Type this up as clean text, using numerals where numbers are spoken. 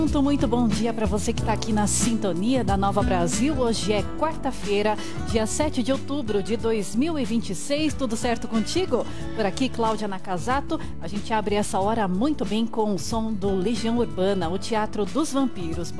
Muito bom dia para você que está aqui na sintonia da Nova Brasil. Hoje é quarta-feira, dia 7 de outubro de 2026. Tudo certo contigo? Por aqui, Cláudia Nakazato. A gente abre essa hora muito bem com o som do Legião Urbana, o Teatro dos Vampiros.